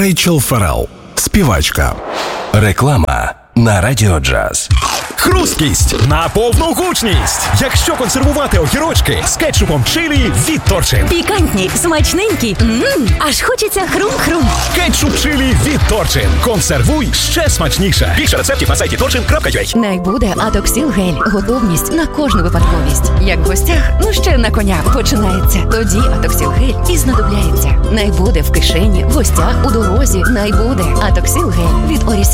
Рейчел Феррелл, співачка. Реклама на Радіо Джаз. Хрусткість на повну гучність. Якщо консервувати огірочки з кетчупом чилі від Торчин. Пікантні, смачненькі, аж хочеться хрум-хрум. Кетчуп чилі від Торчин. Консервуй ще смачніше. Більше рецептів на сайті torchin.ua. Найбуде Атоксіл гель. Готовність на кожну випадковість. Як в гостях, ще на коня починається. Тоді Атоксіл гель і знадобляється. Найбуде в кишені, в гостях, у дорозі. Найбуде Атоксіл гель від Оріс.